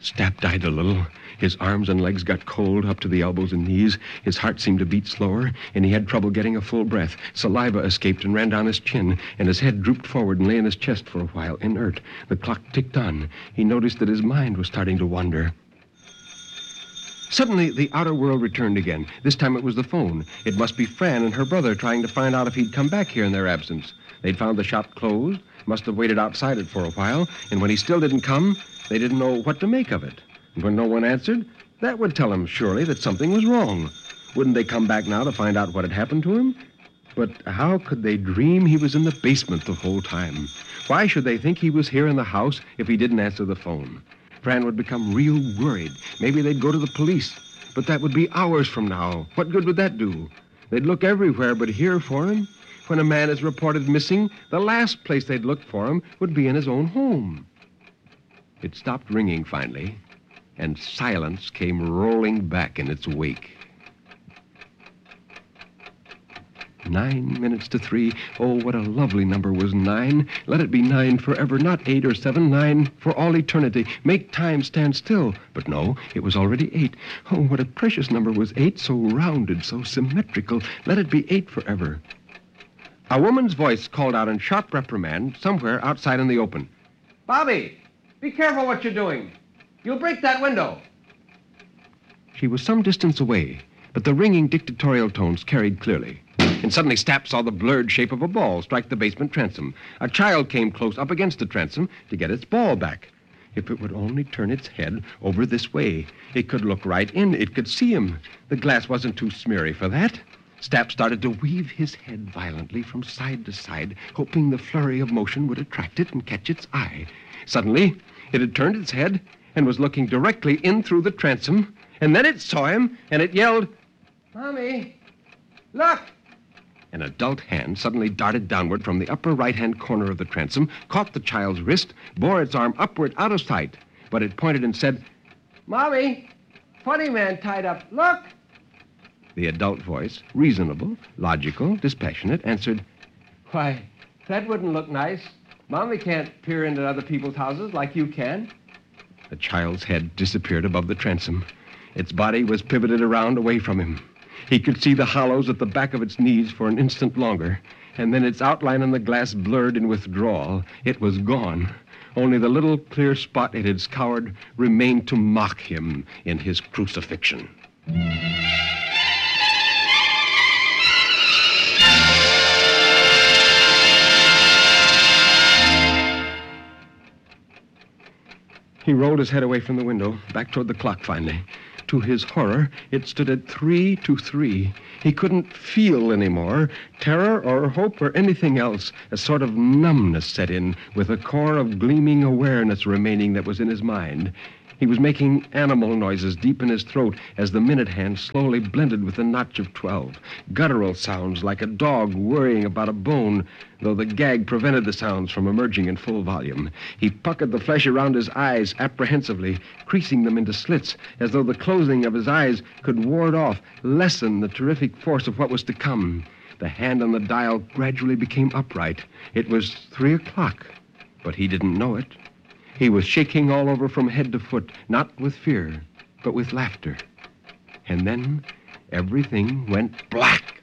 Stapp died a little. His arms and legs got cold up to the elbows and knees. His heart seemed to beat slower, and he had trouble getting a full breath. Saliva escaped and ran down his chin, and his head drooped forward and lay in his chest for a while, inert. The clock ticked on. He noticed that his mind was starting to wander. Suddenly, the outer world returned again. This time it was the phone. It must be Fran and her brother trying to find out if he'd come back here in their absence. They'd found the shop closed, must have waited outside it for a while, and when he still didn't come, they didn't know what to make of it. And when no one answered, that would tell them, surely, that something was wrong. Wouldn't they come back now to find out what had happened to him? But how could they dream he was in the basement the whole time? Why should they think he was here in the house if he didn't answer the phone? Fran would become real worried. Maybe they'd go to the police. But that would be hours from now. What good would that do? They'd look everywhere but here for him. When a man is reported missing, the last place they'd look for him would be in his own home. It stopped ringing finally, and silence came rolling back in its wake. 9 minutes to 3. Oh, what a lovely number was 9. Let it be 9 forever, not 8 or 7, 9 for all eternity. Make time stand still. But no, it was already 8. Oh, what a precious number was 8, so rounded, so symmetrical. Let it be 8 forever. A woman's voice called out in sharp reprimand somewhere outside in the open. Bobby, be careful what you're doing. You'll break that window. She was some distance away, but the ringing dictatorial tones carried clearly. And suddenly Stapp saw the blurred shape of a ball strike the basement transom. A child came close up against the transom to get its ball back. If it would only turn its head over this way, it could look right in. It could see him. The glass wasn't too smeary for that. Stapp started to weave his head violently from side to side, hoping the flurry of motion would attract it and catch its eye. Suddenly, it had turned its head and was looking directly in through the transom, and then it saw him, and it yelled, "Mommy, look!" An adult hand suddenly darted downward from the upper right-hand corner of the transom, caught the child's wrist, bore its arm upward out of sight. But it pointed and said, "Mommy, funny man tied up. Look!" The adult voice, reasonable, logical, dispassionate, answered, "Why, that wouldn't look nice. Mommy can't peer into other people's houses like you can." The child's head disappeared above the transom. Its body was pivoted around away from him. He could see the hollows at the back of its knees for an instant longer, and then its outline on the glass blurred in withdrawal. It was gone. Only the little clear spot it had scoured remained to mock him in his crucifixion. He rolled his head away from the window, back toward the clock finally. To his horror, it stood at 3 to 3. He couldn't feel anymore. Terror or hope or anything else. A sort of numbness set in, with a core of gleaming awareness remaining that was in his mind. He was making animal noises deep in his throat as the minute hand slowly blended with the notch of 12. Guttural sounds like a dog worrying about a bone, though the gag prevented the sounds from emerging in full volume. He puckered the flesh around his eyes apprehensively, creasing them into slits, as though the closing of his eyes could ward off, lessen the terrific force of what was to come. The hand on the dial gradually became upright. It was 3 o'clock, but he didn't know it. He was shaking all over from head to foot, not with fear, but with laughter. And then everything went black.